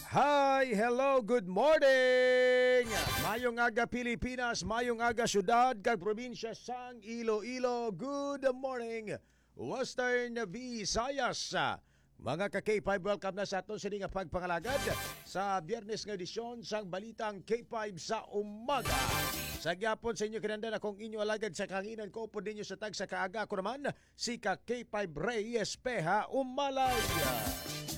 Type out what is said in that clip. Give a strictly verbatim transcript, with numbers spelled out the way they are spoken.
Hi! Hello! Good morning! Mayong aga Pilipinas, mayong aga syudad, kag probinsya sang Iloilo. Good morning! Western Visayas. Mga ka-K five, welcome na sa aton sa nga pagpangalagad sa biyernes nga edisyon sang Balitang K five sa umaga. Sa gyapon sa inyo kinandan akong inyo alagad sa kanginan ko po ninyo sa tag sa kaaga. Ako naman si ka-K five Ray Espeha Umalay.